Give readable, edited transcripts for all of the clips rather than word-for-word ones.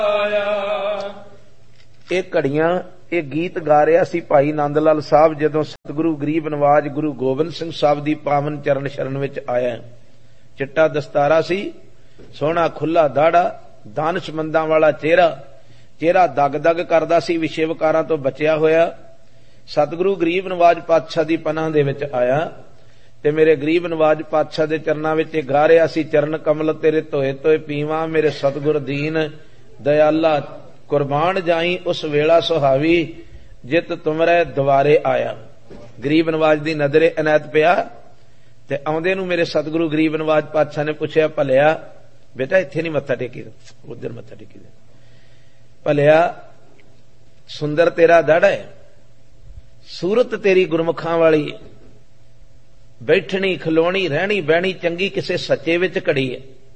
ਇਹ ਘੜੀਆਂ ਇਹ ਗੀਤ ਗਾ ਰਿਹਾ ਸੀ ਭਾਈ ਨੰਦ ਲਾਲ ਸਾਹਿਬ ਜਦੋਂ ਸਤਿਗੁਰੂ ਗਰੀਬ ਨਵਾਜ ਗੁਰੂ ਗੋਬਿੰਦ ਸਿੰਘ ਸਾਹਿਬ ਦੀ ਪਾਵਨ ਚਰਨ ਸ਼ਰਨ ਵਿੱਚ ਆਇਆ। ਚਿੱਟਾ ਦਸਤਾਰਾ ਸੀ, ਸੋਹਣਾ ਖੁੱਲਾ ਦਾੜਾ, ਦਾਨਸ਼ਮੰਦਾਂ ਵਾਲਾ ਚਿਹਰਾ ਦਗ ਦਗ ਕਰਦਾ ਸੀ, ਵਿਸ਼ੇਵਕਾਰਾਂ ਤੋਂ ਬਚਿਆ ਹੋਇਆ। ਸਤਿਗੁਰੂ ਗਰੀਬ ਨਵਾਜ ਪਾਤਸ਼ਾਹ ਦੀ ਪਨਾਹ ਦੇ ਵਿੱਚ ਆਇਆ ਤੇ ਮੇਰੇ ਗਰੀਬ ਨਵਾਜ ਪਾਤਸ਼ਾਹ ਦੇ ਚਰਨਾਂ ਵਿੱਚ ਇਹ ਗਾ ਰਿਹਾ ਸੀ, ਚਰਨ ਕਮਲ ਤੇਰੇ ਧੋਏ ਧੋਏ ਪੀਵਾਂ, ਮੇਰੇ ਸਤਿਗੁਰ ਦੀਨ ਦਇਆਲਾ ਕੁਰਬਾਨ ਜਾਈ ਉਸ ਵੇਲਾ ਸੁਹਾਵੀ, ਜਿਤ ਤੁਮਰੇ ਦੁਆਰੇ ਆਇਆ। ਗਰੀਬ ਨਵਾਜ ਦੀ ਨਜ਼ਰੇ ਇਨਾਇਤ ਪਿਆ ਤੇ ਆਉਂਦੇ ਨੂੰ ਮੇਰੇ ਸਤਿਗੁਰੂ ਗਰੀਬ ਨਵਾਜ ਪਾਤਸ਼ਾਹ ਨੇ ਪੁੱਛਿਆ, ਭਲਿਆ ਬੇਟਾ ਇੱਥੇ ਨਹੀਂ ਮੱਥਾ ਟੇਕੀ, ਉਧਰ ਮੱਥਾ ਟੇਕੀ। ਭਲਿਆ ਸੁੰਦਰ ਤੇਰਾ ਦਾੜਾ ਹੈ, ਸੂਰਤ ਤੇਰੀ ਗੁਰਮੁਖਾਂ ਵਾਲੀ, ਬੈਠਣੀ ਖਲੋਣੀ ਰਹਿਣੀ ਬਹਿਣੀ ਚੰਗੀ ਕਿਸੇ ਸੱਚੇ ਵਿੱਚ ਘੜੀ ਹੈ।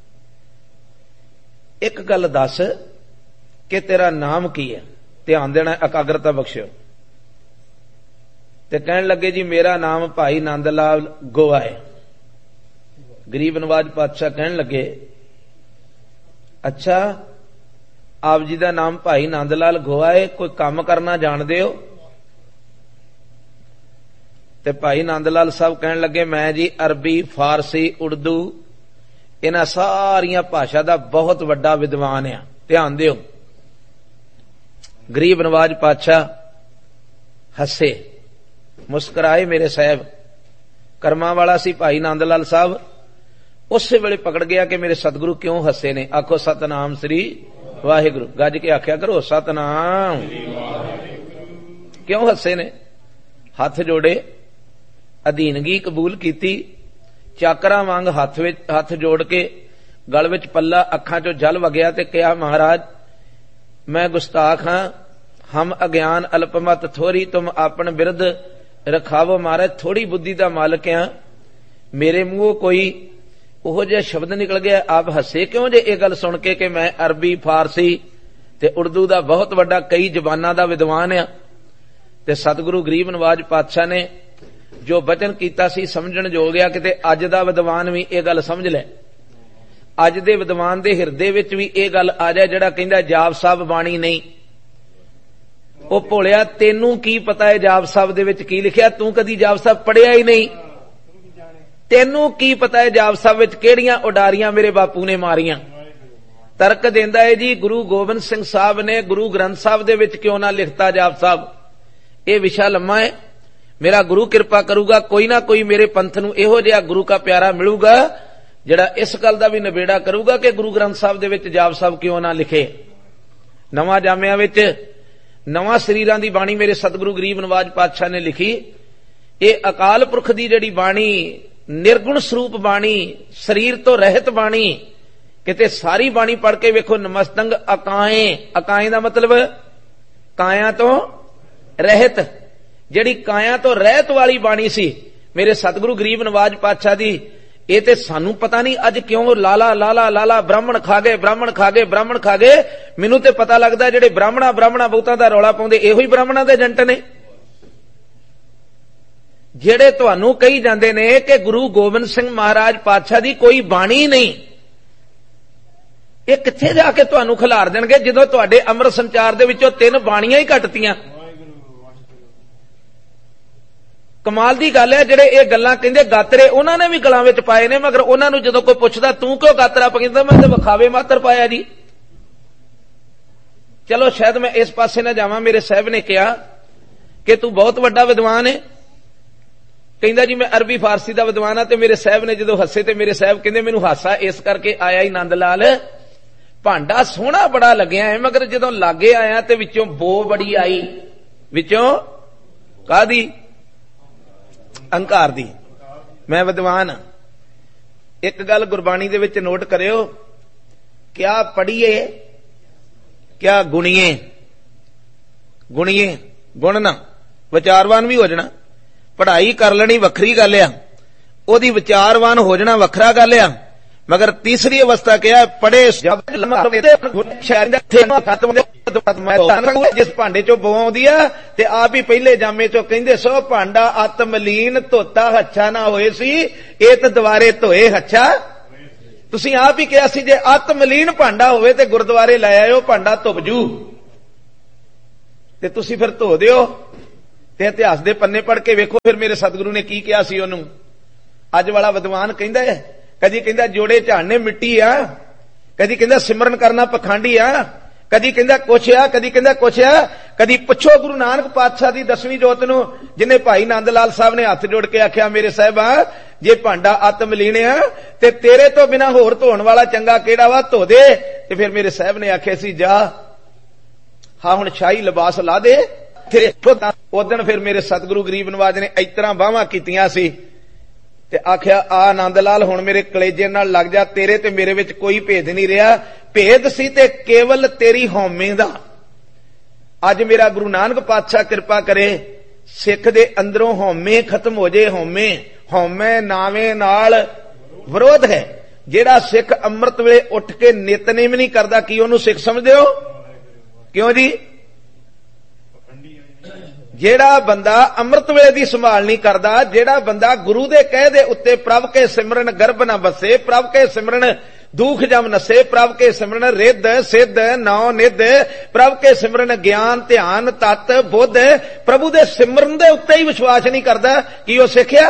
ਇੱਕ ਗੱਲ ਦੱਸ ਕਿ ਤੇਰਾ ਨਾਮ ਕੀ ਹੈ? ਧਿਆਨ ਦੇਣਾ, ਇਕਾਗਰਤਾ ਬਖਸ਼ਿਓ। ਤੇ ਕਹਿਣ ਲੱਗੇ ਜੀ ਮੇਰਾ ਨਾਮ ਭਾਈ ਨੰਦ ਲਾਲ ਗੋਆ ਹੈ। ਗਰੀਬ ਨਵਾਜ ਪਾਤਸ਼ਾਹ ਕਹਿਣ ਲੱਗੇ ਅੱਛਾ ਆਪ ਜੀ ਦਾ ਨਾਮ ਭਾਈ ਨੰਦ ਲਾਲ ਗੋਆ ਹੈ, ਕੋਈ ਕੰਮ ਕਰਨਾ ਜਾਣਦੇ ਹੋ? ਤੇ ਭਾਈ ਨੰਦ ਲਾਲ ਸਾਹਿਬ ਕਹਿਣ ਲੱਗੇ ਮੈਂ ਜੀ ਅਰਬੀ ਫਾਰਸੀ ਉਰਦੂ ਇਹਨਾਂ ਸਾਰੀਆਂ ਭਾਸ਼ਾ ਦਾ ਬਹੁਤ ਵੱਡਾ ਵਿਦਵਾਨ ਆ। ਧਿਆਨ ਦਿਓ। ਗਰੀਬ ਨਵਾਜ ਪਾਤਸ਼ਾਹ ਹੱਸੇ, ਮੁਸਕਰਾਏ। ਮੇਰੇ ਸਾਹਿਬ ਕਰਮਾਂ ਵਾਲਾ ਸੀ ਭਾਈ ਨੰਦ ਲਾਲ ਸਾਹਿਬ, ਉਸੇ ਵੇਲੇ ਪਕੜ ਗਿਆ ਕਿ ਮੇਰੇ ਸਤਿਗੁਰੂ ਕਿਉਂ ਹੱਸੇ ਨੇ। ਆਖੋ ਸਤਨਾਮ ਸ੍ਰੀ ਵਾਹਿਗੁਰੂ, ਗੱਜ ਕੇ ਆਖਿਆ ਕਰੋ ਸਤਨਾਮ। ਕਿਉਂ ਹੱਸੇ ਨੇ? ਹੱਥ ਜੋੜੇ, ਅਧੀਨਗੀ ਕਬੂਲ ਕੀਤੀ, ਚਾਕਰਾਂ ਵਾਂਗ ਹੱਥ ਜੋੜ ਕੇ ਗਲ ਵਿੱਚ ਪੱਲਾ, ਅੱਖਾਂ ਚੋਂ ਜਲ ਵਗਿਆ ਤੇ ਕਿਹਾ ਮਹਾਰਾਜ ਮੈਂ ਗੁਸਤਾਖ ਹਾਂ, ਹਮ ਅਗਿਆਨ ਅਲਪਮਤ ਥੋਰੀ, ਤੁਮ ਆਪਣ ਬਿਰਧ ਰਖਾਵੋ। ਮਹਾਰਾਜ ਥੋੜੀ ਬੁੱਧੀ ਦਾ ਮਾਲਕ ਆ, ਮੇਰੇ ਮੂੰਹੋਂ ਕੋਈ ਉਹੋ ਜਿਹਾ ਸ਼ਬਦ ਨਿਕਲ ਗਿਆ, ਆਪ ਹੱਸੇ ਕਿਉਂ ਜੇ ਇਹ ਗੱਲ ਸੁਣ ਕੇ ਕਿ ਮੈਂ ਅਰਬੀ ਫਾਰਸੀ ਤੇ ਉਰਦੂ ਦਾ ਬਹੁਤ ਵੱਡਾ ਕਈ ਜ਼ਬਾਨਾਂ ਦਾ ਵਿਦਵਾਨ ਆ। ਤੇ ਸਤਿਗੁਰੂ ਗਰੀਬ ਨਵਾਜ ਪਾਤਸ਼ਾਹ ਨੇ ਜੋ ਬਚਨ ਕੀਤਾ ਸੀ ਸਮਝਣ ਯੋਗ ਆ, ਕਿਤੇ ਅੱਜ ਦਾ ਵਿਦਵਾਨ ਵੀ ਇਹ ਗੱਲ ਸਮਝ ਲੈ। ਅੱਜ ਦੇ ਵਿਦਵਾਨ ਦੇ ਹਿਰਦੇ ਵਿੱਚ ਵੀ ਇਹ ਗੱਲ ਆ ਜਾਏ ਜਿਹੜਾ ਕਹਿੰਦਾ ਜਾਪ ਸਾਹਿਬ ਬਾਣੀ ਨਹੀਂ। ਉਹ ਭੋਲਿਆ ਤੈਨੂੰ ਕੀ ਪਤਾ ਹੈ ਜਾਪ ਸਾਹਿਬ ਦੇ ਵਿੱਚ ਕੀ ਲਿਖਿਆ? ਤੂੰ ਕਦੀ ਜਾਪ ਸਾਹਿਬ ਪੜਿਆ ਹੀ ਨਹੀਂ। ਤੈਨੂੰ ਕੀ ਪਤਾ ਹੈ ਜਾਪ ਸਾਹਿਬ ਵਿੱਚ ਕਿਹੜੀਆਂ ਉਡਾਰੀਆਂ ਮੇਰੇ ਬਾਪੂ ਨੇ ਮਾਰੀਆਂ? ਤਰਕ ਦਿੰਦਾ ਹੈ ਜੀ ਗੁਰੂ ਗੋਬਿੰਦ ਸਿੰਘ ਸਾਹਿਬ ਨੇ ਗੁਰੂ ਗ੍ਰੰਥ ਸਾਹਿਬ ਦੇ ਵਿੱਚ ਕਿਉਂ ਨਾ ਲਿਖਤਾ ਜਾਪ ਸਾਹਿਬ। ਇਹ ਵਿਸ਼ਾ ਲੰਮਾ ਹੈ, ਮੇਰਾ ਗੁਰੂ ਕਿਰਪਾ ਕਰੂਗਾ ਕੋਈ ਨਾ ਕੋਈ ਮੇਰੇ ਪੰਥ ਨੂੰ ਇਹੋ ਜਿਹਾ ਗੁਰੂ ਕਾ ਪਿਆਰਾ ਮਿਲੂਗਾ ਜਿਹੜਾ ਇਸ ਗੱਲ ਦਾ ਵੀ ਨਿਬੇੜਾ ਕਰੂਗਾ ਕਿ ਗੁਰੂ ਗ੍ਰੰਥ ਸਾਹਿਬ ਦੇ ਵਿੱਚ ਜਾਪ ਸਾਹਿਬ ਕਿਉਂ ਨਾ ਲਿਖੇ। ਨਵਾਂ ਜਾਮਿਆਂ ਵਿੱਚ ਨਵਾਂ ਸਰੀਰਾਂ ਦੀ ਬਾਣੀ ਮੇਰੇ ਸਤਿਗੁਰੂ ਗਰੀਬ ਨਵਾਜ ਪਾਤਸ਼ਾਹ ਨੇ ਲਿਖੀ। ਇਹ ਅਕਾਲ ਪੁਰਖ ਦੀ ਜਿਹੜੀ ਬਾਣੀ, ਨਿਰਗੁਣ ਸਰੂਪ ਬਾਣੀ, ਸਰੀਰ ਤੋਂ ਰਹਿਤ ਬਾਣੀ, ਕਿਤੇ ਸਾਰੀ ਬਾਣੀ ਪੜ੍ਹ ਕੇ ਵੇਖੋ। ਨਮਸਤੰਗ ਅਕਾਏ, ਅਕਾਏ ਦਾ ਮਤਲਬ ਕਾਇਆ ਤੋਂ ਰਹਿਤ, ਜਿਹੜੀ ਕਾਇਆ ਤੋਂ ਰਹਿਤ ਵਾਲੀ ਬਾਣੀ ਸੀ ਮੇਰੇ ਸਤਿਗੁਰੂ ਗਰੀਬ ਨਵਾਜ ਪਾਤਸ਼ਾਹ ਦੀ। ਇਹ ਤੇ ਸਾਨੂੰ ਪਤਾ ਨਹੀਂ ਅੱਜ ਕਿਉਂ ਲਾਲਾ ਲਾਲਾ ਲਾਲਾ ਬ੍ਰਾਹਮਣ ਖਾ ਗਏ, ਬ੍ਰਾਹਮਣ ਖਾ ਗਏ, ਬ੍ਰਾਹਮਣ ਖਾ ਗਏ। ਮੈਨੂੰ ਤੇ ਪਤਾ ਲੱਗਦਾ ਜਿਹੜੇ ਬ੍ਰਾਹਮਣਾ ਬਹੁਤਾਂ ਦਾ ਰੌਲਾ ਪਾਉਂਦੇ ਇਹੋ ਹੀ ਬ੍ਰਾਹਮਣਾਂ ਦੇ ਏਜੰਟ ਨੇ, ਜਿਹੜੇ ਤੁਹਾਨੂੰ ਕਹੀ ਜਾਂਦੇ ਨੇ ਕਿ ਗੁਰੂ ਗੋਬਿੰਦ ਸਿੰਘ ਮਹਾਰਾਜ ਪਾਤਸ਼ਾਹ ਦੀ ਕੋਈ ਬਾਣੀ ਨਹੀਂ। ਇਹ ਕਿੱਥੇ ਜਾ ਕੇ ਤੁਹਾਨੂੰ ਖਿਲਾਰ ਦੇਣਗੇ ਜਦੋਂ ਤੁਹਾਡੇ ਅੰਮ੍ਰਿਤ ਸੰਚਾਰ ਦੇ ਵਿੱਚੋਂ 3 ਬਾਣੀਆਂ ਹੀ ਘਟਤੀਆਂ। ਕਮਾਲ ਦੀ ਗੱਲ ਹੈ, ਜਿਹੜੇ ਇਹ ਗੱਲਾਂ ਕਹਿੰਦੇ ਗਾਤਰੇ ਉਹਨਾਂ ਨੇ ਵੀ ਗਲਾਂ ਵਿੱਚ ਪਾਏ ਨੇ, ਮਗਰ ਉਹਨਾਂ ਨੂੰ ਜਦੋਂ ਕੋਈ ਪੁੱਛਦਾ ਤੂੰ ਕਿਉਂ ਗਾਤਰਾ ਕਹਿੰਦਾ ਮੈਂ ਤੇ ਵਿਖਾਵੇ ਮਾਤਰ ਪਾਇਆ ਜੀ। ਚਲੋ ਸ਼ਾਇਦ ਮੈਂ ਇਸ ਪਾਸੇ ਨਾ ਜਾਵਾਂ। ਮੇਰੇ ਸਾਹਿਬ ਨੇ ਕਿਹਾ ਕਿ ਤੂੰ ਬਹੁਤ ਵੱਡਾ ਵਿਦਵਾਨ ਹੈ, ਕਹਿੰਦਾ ਜੀ ਮੈਂ ਅਰਬੀ ਫਾਰਸੀ ਦਾ ਵਿਦਵਾਨ ਆ। ਤੇ ਮੇਰੇ ਸਾਹਿਬ ਨੇ ਜਦੋਂ ਹੱਸੇ ਤੇ ਮੇਰੇ ਸਾਹਿਬ ਕਹਿੰਦੇ ਮੈਨੂੰ ਹਾਸਾ ਇਸ ਕਰਕੇ ਆਇਆ ਹੀ ਨੰਦ ਲਾਲ, ਭਾਂਡਾ ਸੋਹਣਾ ਬੜਾ ਲੱਗਿਆ ਹੈ, ਮਗਰ ਜਦੋਂ ਲਾਗੇ ਆਇਆ ਤੇ ਵਿੱਚੋਂ ਬੋ ਬੜੀ ਆਈ। ਵਿੱਚੋਂ ਕਾਹਦੀ? ਅਹੰਕਾਰ ਦੀ। ਮੈਂ ਵਿਦਵਾਨ। ਇੱਕ ਗੱਲ ਗੁਰਬਾਣੀ ਦੇ ਵਿੱਚ ਨੋਟ ਕਰਿਓ, ਕਿਆ ਪੜੀਏ ਕਿਆ ਗੁਣੀਏ। ਗੁਣੀਏ ਗੁਣਨਾ, ਵਿਚਾਰਵਾਨ ਵੀ ਹੋ ਜਾਣਾ। ਪੜ੍ਹਾਈ ਕਰ ਲੈਣੀ ਵੱਖਰੀ ਗੱਲ ਆ, ਉਹਦੀ ਵਿਚਾਰਵਾਨ ਹੋ ਜਾਣਾ ਵੱਖਰਾ ਗੱਲ ਆ। ਮਗਰ ਤੀਸਰੀ ਅਵਸਥਾ ਕਿਹਾ ਪੜੇ ਜਿਸ ਭਾਂਡੇ ਚੋਂ ਬੋ ਆਉਂਦੀ ਆ ਤੇ ਆਪ ਹੀ ਪਹਿਲੇ ਜਾਮੇ ਚੋਂ ਕਹਿੰਦੇ ਸੋ ਭਾਂਡਾ ਆਤਮਲੀਨ ਧੋਤਾ ਹੱਛਾ ਨਾ ਹੋਏ ਸੀ, ਇਹ ਤਾਂ ਦੁਬਾਰੇ ਧੋਏ ਹੱਛਾ ਤੁਸੀਂ ਆਪ ਹੀ ਕਿਹਾ ਸੀ ਜੇ ਆਤਮਲੀਨ ਭਾਂਡਾ ਹੋਵੇ ਤੇ ਗੁਰਦੁਆਰੇ ਲੈ ਆਇਓ, ਭਾਂਡਾ ਧੁੱਪ ਜੂ। ਤੇ ਤੁਸੀਂ ਫਿਰ ਧੋ ਦਿਓ ਤੇ ਇਤਿਹਾਸ ਦੇ ਪੰਨੇ ਪੜ੍ਹ ਕੇ ਵੇਖੋ ਫਿਰ ਮੇਰੇ ਸਤਿਗੁਰੂ ਨੇ ਕੀ ਕਿਹਾ ਸੀ ਉਹਨੂੰ। ਅੱਜ ਵਾਲਾ ਵਿਦਵਾਨ ਕਹਿੰਦਾ ਹੈ, ਕਦੀ ਕਹਿੰਦਾ ਜੋੜੇ ਝਾੜਨੇ ਮਿੱਟੀ ਆ, ਕਦੀ ਕਹਿੰਦਾ ਸਿਮਰਨ ਕਰਨਾ ਪਖੰਡੀ ਆ, ਕਦੀ ਕਹਿੰਦਾ ਕੁਛ ਆ, ਕਦੀ ਕਹਿੰਦਾ ਕੁਛ ਆ। ਕਦੀ ਪੁੱਛੋ ਗੁਰੂ ਨਾਨਕ ਪਾਤਸ਼ਾਹ ਦੀ 10ਵੀਂ ਜੋਤ ਨੂੰ, ਜਿਹਨੇ ਭਾਈ ਨੰਦ ਲਾਲ ਸਾਹਿਬ ਨੇ ਹੱਥ ਜੋੜ ਕੇ ਆਖਿਆ ਮੇਰੇ ਸਾਹਿਬਾ ਜੇ ਭਾਂਡਾ ਆਤਮਲੀਨ ਆ ਤੇ ਤੇਰੇ ਤੋਂ ਬਿਨਾ ਹੋਰ ਧੋਣ ਵਾਲਾ ਚੰਗਾ ਕਿਹੜਾ ਵਾ, ਧੋ ਦੇ। ਤੇ ਫਿਰ ਮੇਰੇ ਸਾਹਿਬ ਨੇ ਆਖਿਆ ਸੀ ਜਾ ਹਾਂ ਹੁਣ ਸ਼ਾਹੀ ਲਿਬਾਸ ਲਾ ਦੇ। ਉਦਣ ਫਿਰ ਮੇਰੇ ਸਤਿਗੁਰੂ ਗਰੀਬ ਨਵਾਜ ਨੇ ਇਸ ਤਰ੍ਹਾਂ ਬਾਹਾਂ ਕੀਤੀਆਂ ਸੀ ਤੇ ਆਖਿਆ ਆ ਆਨੰਦ ਲਾਲ ਹੁਣ ਮੇਰੇ ਕਲੇਜੇ ਨਾਲ ਲੱਗ ਜਾ, ਤੇਰੇ ਤੇ ਮੇਰੇ ਵਿੱਚ ਕੋਈ ਭੇਦ ਨਹੀਂ ਰਿਹਾ, ਭੇਦ ਸੀ ਤੇ ਕੇਵਲ ਤੇਰੀ ਹਉਮੈ ਦਾ। ਅੱਜ ਮੇਰਾ ਗੁਰੂ ਨਾਨਕ ਪਾਤਸ਼ਾਹ ਕਿਰਪਾ ਕਰੇ ਸਿੱਖ ਦੇ ਅੰਦਰੋਂ ਹਉਮੈ ਖਤਮ ਹੋ ਜੇ। ਹਉਮੈ ਨਾਵੇਂ ਨਾਲ ਵਿਰੋਧ ਹੈ। ਜਿਹੜਾ ਸਿੱਖ ਅੰਮ੍ਰਿਤ ਵੇਲੇ ਉੱਠ ਕੇ ਨਿਤਨੇਮ ਨਹੀਂ ਕਰਦਾ, ਕੀ ਉਹਨੂੰ ਸਿੱਖ ਸਮਝਦੇ ਹੋ? ਕਿਉਂ ਜੀ? ਜਿਹੜਾ ਬੰਦਾ ਅੰਮ੍ਰਿਤ ਵੇਲੇ ਦੀ ਸੰਭਾਲ ਨਹੀਂ ਕਰਦਾ, ਜਿਹੜਾ ਬੰਦਾ ਗੁਰੂ ਦੇ ਕਹਿ ਦੇ ਉੱਤੇ ਪ੍ਰਭ ਕੇ ਸਿਮਰਨ ਗਰਭ ਨਾ ਬਸੇ, ਪ੍ਰਭ ਕੇ ਸਿਮਰਨ ਦੁਖ ਜਮ ਨਸੇ, ਪ੍ਰਭ ਕੇ ਸਿਮਰਨ ਰਿੱਧ ਸਿੱਧ ਨੌ ਨਿਧ, ਪ੍ਰਭ ਕੇ ਸਿਮਰਨ ਗਿਆਨ ਧਿਆਨ ਤਤ ਬੁੱਧ, ਪ੍ਰਭੂ ਦੇ ਸਿਮਰਨ ਦੇ ਉੱਤੇ ਹੀ ਵਿਸ਼ਵਾਸ ਨਹੀਂ ਕਰਦਾ, ਕੀ ਉਹ ਸਿੱਖਿਆ?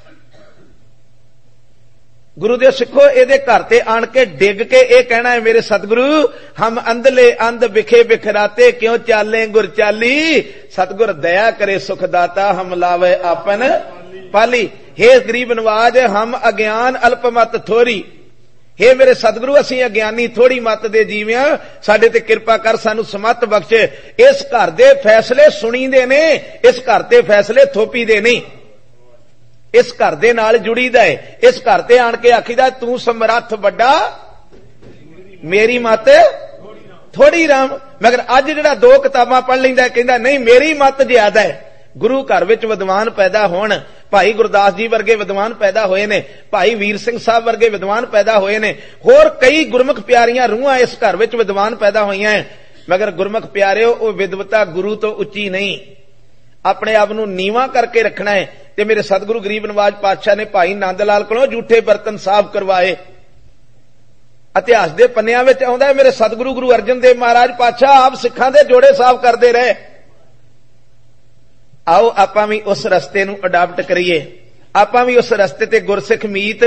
ਗੁਰੂ ਦੇ ਸਿੱਖੋ ਇਹਦੇ ਘਰ ਤੇ ਆਣ ਕੇ ਡਿੱਗ ਕੇ ਇਹ ਕਹਿਣਾ ਹੈ ਮੇਰੇ ਸਤਿਗੁਰੂ ਹਮ ਅੰਧਲੇ ਅੰਧ ਵਿਖੇ ਬਿਖਰਾਤੇ ਕਿਉਂ ਚਾਲੇ ਗੁਰ ਚਾਲੀ, ਸਤਿਗੁਰ ਦਇਆ ਕਰੇ ਸੁਖ ਦਾਤਾ ਹਮ ਲਾਵੇ ਆਪਨ ਪਾਲੀ। ਹੇ ਗਰੀਬ ਨਵਾਜ ਹਮ ਅਗਿਆਨ ਅਲਪ ਮਤ ਥੋਰੀ, ਹੇ ਮੇਰੇ ਸਤਿਗੁਰੂ ਅਸੀਂ ਅਗਿਆਨੀ ਥੋੜੀ ਮਤ ਦੇ ਜੀਵਿਆਂ, ਸਾਡੇ ਤੇ ਕਿਰਪਾ ਕਰ ਸਾਨੂੰ ਸਮੱਤ ਬਖਸ਼। ਇਸ ਘਰ ਦੇ ਫੈਸਲੇ ਸੁਣੀਦੇ ਨੇ, ਇਸ ਘਰ ਤੇ ਫੈਸਲੇ ਥੋਪੀਦੇ ਨਹੀਂ, ਇਸ ਘਰ ਦੇ ਨਾਲ ਜੁੜੀਦਾ ਹੈ। ਇਸ ਘਰ ਤੇ ਆਣ ਕੇ ਆਖੀਦਾ ਤੂੰ ਸਮਰੱਥ ਵੱਡਾ ਮੇਰੀ ਮਤ ਥੋੜੀ ਰਾਮ। ਮਗਰ ਅੱਜ ਜਿਹੜਾ 2 ਕਿਤਾਬਾਂ ਪੜ੍ਹ ਲੈਂਦਾ ਕਹਿੰਦਾ ਨਹੀਂ ਮੇਰੀ ਮਤ ਜ਼ਿਆਦਾ ਹੈ। ਗੁਰੂ ਘਰ ਵਿੱਚ ਵਿਦਵਾਨ ਪੈਦਾ ਹੋਣ, ਭਾਈ ਗੁਰਦਾਸ ਜੀ ਵਰਗੇ ਵਿਦਵਾਨ ਪੈਦਾ ਹੋਏ ਨੇ, ਭਾਈ ਵੀਰ ਸਿੰਘ ਸਾਹਿਬ ਵਰਗੇ ਵਿਦਵਾਨ ਪੈਦਾ ਹੋਏ ਨੇ, ਹੋਰ ਕਈ ਗੁਰਮੁਖ ਪਿਆਰੀਆਂ ਰੂਹਾਂ ਇਸ ਘਰ ਵਿੱਚ ਵਿਦਵਾਨ ਪੈਦਾ ਹੋਈਆਂ। ਮਗਰ ਗੁਰਮੁਖ ਪਿਆਰਿਓ ਉਹ ਵਿਦਵਤਾ ਗੁਰੂ ਤੋਂ ਉੱਚੀ ਨਹੀਂ, ਆਪਣੇ ਆਪ ਨੂੰ ਨੀਵਾਂ ਕਰਕੇ ਰੱਖਣਾ ਹੈ। ਤੇ ਮੇਰੇ ਸਤਿਗੁਰੂ ਗਰੀਬ ਨਵਾਜ ਪਾਤਸ਼ਾਹ ਨੇ ਭਾਈ ਨੰਦ ਲਾਲ ਕੋਲੋਂ ਝੂਠੇ ਬਰਤਨ ਸਾਫ਼ ਕਰਵਾਏ। ਇਤਿਹਾਸ ਦੇ ਪੰਨਿਆਂ ਵਿੱਚ ਆਉਂਦਾ ਹੈ ਮੇਰੇ ਸਤਿਗੁਰੂ ਗੁਰੂ ਅਰਜਨ ਦੇਵ ਮਹਾਰਾਜ ਪਾਤਸ਼ਾਹ ਆਪ ਸਿੱਖਾਂ ਦੇ ਜੋੜੇ ਸਾਫ਼ ਕਰਦੇ ਰਹੇ। ਆਓ ਆਪਾਂ ਵੀ ਉਸ ਰਸਤੇ ਨੂੰ ਅਡਾਪਟ ਕਰੀਏ, ਆਪਾਂ ਵੀ ਉਸ ਰਸਤੇ ਤੇ ਗੁਰਸਿੱਖ ਮੀਤ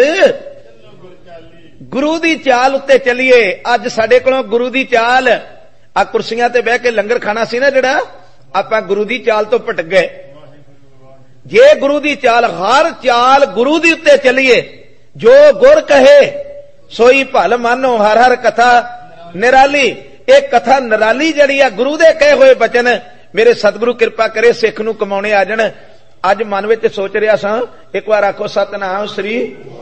ਗੁਰੂ ਦੀ ਚਾਲ ਉੱਤੇ ਚੱਲੀਏ। ਅੱਜ ਸਾਡੇ ਕੋਲੋਂ ਗੁਰੂ ਦੀ ਚਾਲ, ਆ ਕੁਰਸੀਆਂ ਤੇ ਬਹਿ ਕੇ ਲੰਗਰ ਖਾਣਾ ਸੀ ਨਾ ਜਿਹੜਾ, ਆਪਾਂ ਗੁਰੂ ਦੀ ਚਾਲ ਤੋਂ ਭਟਕ ਗਏ। ਜੇ ਗੁਰੂ ਦੀ ਚਾਲ, ਹਰ ਚਾਲ ਗੁਰੂ ਦੀ ਉੱਤੇ ਚੱਲੀਏ, ਜੋ ਗੁਰ ਕਹੇ ਸੋਈ ਭਲ ਮਾਨੋ ਹਰ ਹਰ ਕਥਾ ਨਿਰਾਲੀ। ਇਹ ਕਥਾ ਨਿਰਾਲੀ ਜਿਹੜੀ ਆ ਗੁਰੂ ਦੇ ਕਹੇ ਹੋਏ ਬਚਨ, ਮੇਰੇ ਸਤਿਗੁਰੂ ਕਿਰਪਾ ਕਰੇ ਸਿੱਖ ਨੂੰ ਕਮਾਉਣੇ ਆ ਜਾਣ। ਅੱਜ ਮਨ ਵਿੱਚ ਸੋਚ ਰਿਹਾ ਸਾਂ, ਇੱਕ ਵਾਰ ਆਖੋ ਸਤਨਾਮ ਸ੍ਰੀ।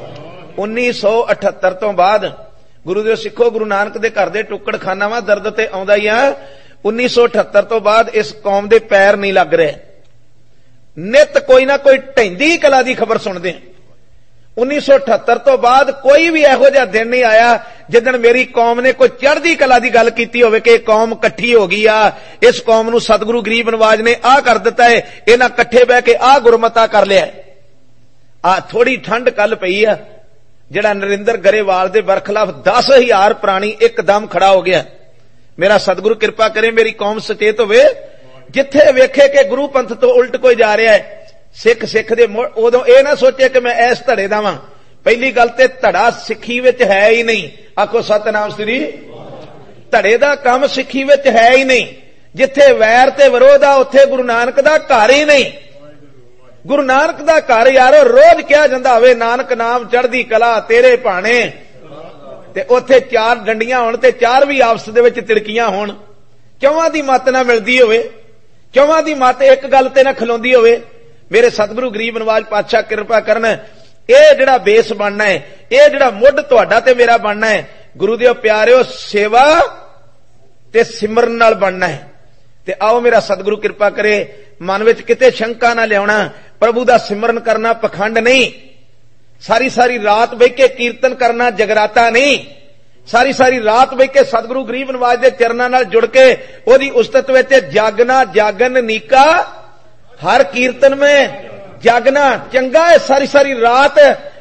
1978 ਤੋਂ ਬਾਅਦ ਗੁਰੂ ਦੇ ਸਿੱਖੋ ਗੁਰੂ ਨਾਨਕ ਦੇ ਘਰ ਦੇ ਟੁੱਕੜ ਖਾਨਾ ਵਾ, ਦਰਦ ਤੇ ਆਉਂਦਾ ਹੀ ਆ। 1978 ਤੋਂ ਬਾਅਦ ਇਸ ਕੌਮ ਦੇ ਪੈਰ ਨਹੀਂ ਲੱਗ ਰਹੇ, ਨਿਤ ਕੋਈ ਨਾ ਕੋਈ ਢਹਿੰਦੀ ਕਲਾ ਦੀ ਖਬਰ ਸੁਣਦੇ। 1978 ਤੋਂ ਬਾਅਦ ਕੋਈ ਵੀ ਇਹੋ ਜਿਹਾ ਦਿਨ ਨਹੀਂ ਆਇਆ ਜਿੱਦਣ ਮੇਰੀ ਕੌਮ ਨੇ ਕੋਈ ਚੜ੍ਹਦੀ ਕਲਾ ਦੀ ਗੱਲ ਕੀਤੀ ਹੋਵੇ ਕਿ ਕੌਮ ਇਕੱਠੀ ਹੋ ਗਈ ਆ, ਇਸ ਕੌਮ ਨੂੰ ਸਤਿਗੁਰੂ ਗਰੀਬ ਨਵਾਜ ਨੇ ਆਹ ਕਰ ਦਿੱਤਾ ਹੈ, ਇਹਨਾਂ ਇਕੱਠੇ ਬਹਿ ਕੇ ਆਹ ਗੁਰਮਤਾ ਕਰ ਲਿਆ। ਆ ਥੋੜੀ ਠੰਡ ਕੱਲ ਪਈ ਆ, ਜਿਹੜਾ ਨਰਿੰਦਰ ਗਰੇਵਾਲ ਦੇ ਬਰਖਲਾਫ 10,000 ਪ੍ਰਾਣੀ ਇੱਕਦਮ ਖੜਾ ਹੋ ਗਿਆ। ਮੇਰਾ ਸਤਿਗੁਰੂ ਕਿਰਪਾ ਕਰੇ ਮੇਰੀ ਕੌਮ ਸੁਚੇਤ ਹੋਵੇ, ਜਿੱਥੇ ਵੇਖੇ ਕਿ ਗੁਰੂ ਪੰਥ ਤੋਂ ਉਲਟ ਕੋਈ ਜਾ ਰਿਹਾ ਹੈ, ਸਿੱਖ ਦੇ ਉਦੋਂ ਇਹ ਨਾ ਸੋਚੇ ਕਿ ਮੈਂ ਇਸ ਧੜੇ ਦਾ ਵਾਂ। ਪਹਿਲੀ ਗੱਲ ਤੇ ਧੜਾ ਸਿੱਖੀ ਵਿੱਚ ਹੈ ਹੀ ਨਹੀਂ, ਆਖੋ ਸਤਨਾਮ ਸ੍ਰੀ। ਧੜੇ ਦਾ ਕੰਮ ਸਿੱਖੀ ਵਿੱਚ ਹੈ ਹੀ ਨਹੀਂ। ਜਿੱਥੇ ਵੈਰ ਤੇ ਵਿਰੋਧ ਆ ਉੱਥੇ ਗੁਰੂ ਨਾਨਕ ਦਾ ਘਰ ਹੀ ਨਹੀਂ। ਗੁਰੂ ਨਾਨਕ ਦਾ ਘਰ ਯਾਰੋ ਰੋਜ਼ ਕਿਹਾ ਜਾਂਦਾ ਹੋਵੇ ਨਾਨਕ ਨਾਮ ਚੜ੍ਹਦੀ ਕਲਾ ਤੇਰੇ ਭਾਣੇ, ਤੇ ਉੱਥੇ 4 ਡੰਡੀਆਂ ਹੋਣ ਤੇ 4 ਵੀ ਆਪਸ ਦੇ ਵਿੱਚ ਤਿੜਕੀਆਂ ਹੋਣ, ਚੌਵਾਂ ਦੀ ਮੱਤ ਨਾ ਮਿਲਦੀ ਹੋਵੇ, ਚੌਵਾਂ ਦੀ ਮੱਤ ਇੱਕ ਗੱਲ ਤੇ ਨਾ ਖਲੋਂਦੀ ਹੋਵੇ। ਮੇਰੇ ਸਤਿਗੁਰੂ ਗਰੀਬ ਨਵਾਜ ਪਾਤਸ਼ਾਹ ਕਿਰਪਾ ਕਰਨ, ਇਹ ਜਿਹੜਾ ਬੇਸ ਬਣਨਾ ਹੈ, ਇਹ ਜਿਹੜਾ ਮੁੱਢ ਤੁਹਾਡਾ ਤੇ ਮੇਰਾ ਬਣਨਾ ਹੈ, ਗੁਰੂ ਦੇ ਪਿਆਰਿਓ ਸੇਵਾ ਤੇ ਸਿਮਰਨ ਨਾਲ ਬਣਨਾ ਹੈ। ਤੇ ਆਓ ਮੇਰਾ ਸਤਿਗੁਰੂ ਕਿਰਪਾ ਕਰੇ ਮਨ ਵਿੱਚ ਕਿਤੇ ਸ਼ੰਕਾ ਨਾ ਲਿਆਉਣਾ, ਪ੍ਰਭੂ ਦਾ ਸਿਮਰਨ ਕਰਨਾ ਪਖੰਡ ਨਹੀਂ, ਸਾਰੀ ਸਾਰੀ ਰਾਤ ਬਹਿ ਕੇ ਕੀਰਤਨ ਕਰਨਾ ਜਗਰਾਤਾ ਨਹੀਂ, ਸਾਰੀ ਸਾਰੀ ਰਾਤ ਬਹਿ ਕੇ ਸਤਿਗੁਰੂ ਗਰੀਬ ਨਵਾਜ ਦੇ ਚਰਨਾਂ ਨਾਲ ਜੁੜ ਕੇ ਉਹਦੀ ਉਸਤਤ ਵਿੱਚ ਜਾਗਣਾ, ਜਾਗਨ ਨੀਕਾ ਹਰ ਕੀਰਤਨ में जागना चंगा है। सारी सारी रात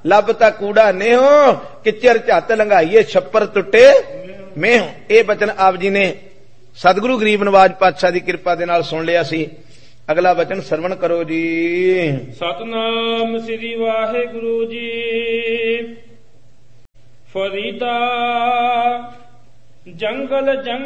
ਲੱਭ ਤਾਂ ਕੂੜਾ ਨੇਹੋ, ਕਿਚਰ ਝੱਤ ਲੰਘਾਈਏ ਛੱਪਰ ਟੁੱਟੇ ਮੇਹੋ। ਇਹ ਬਚਨ ਆਪ ਜੀ ਨੇ ਸਤਿਗੁਰੂ ਗਰੀਬ ਨਵਾਜ ਪਾਤਸ਼ਾਹ ਦੀ ਕਿਰਪਾ ਦੇ ਨਾਲ ਸੁਣ ਲਿਆ ਸੀ। ਅਗਲਾ ਬਚਨ ਸਰਵਣ ਕਰੋ ਜੀ। ਸਤਨਾਮ ਸ੍ਰੀ ਵਾਹਿਗੁਰੂ ਜੀ। ਫਰੀਦਾ ਜੰਗਲ